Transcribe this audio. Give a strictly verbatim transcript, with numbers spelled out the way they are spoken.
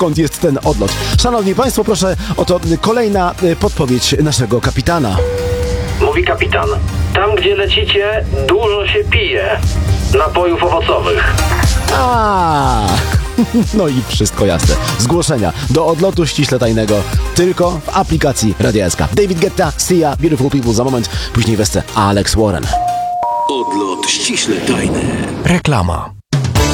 skąd jest ten odlot. Szanowni Państwo, proszę, oto kolejna podpowiedź naszego kapitana. Mówi kapitan. Tam, gdzie lecicie, dużo się pije napojów owocowych. A, no i wszystko jasne. Zgłoszenia do odlotu ściśle tajnego tylko w aplikacji Radia S K. David Guetta, Sia, Beautiful People za moment, później wesce Alex Warren. Odlot ściśle tajny. Reklama.